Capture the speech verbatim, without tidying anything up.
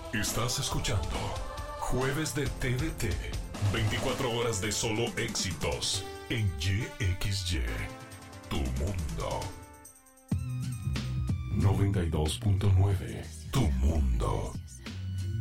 Estás escuchando Jueves de T V T. veinticuatro horas de solo éxitos en Y X Y. Tu mundo. noventa y dos punto nueve. Tu mundo.